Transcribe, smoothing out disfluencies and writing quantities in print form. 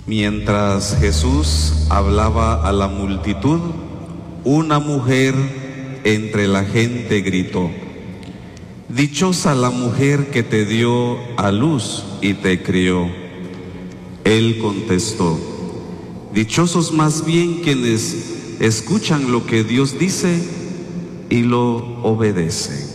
Mientras Jesús hablaba a la multitud, una mujer entre la gente gritó: «Dichosa la mujer que te dio a luz y te crió». Él contestó: «Dichosos más bien quienes escuchan lo que Dios dice y lo obedecen».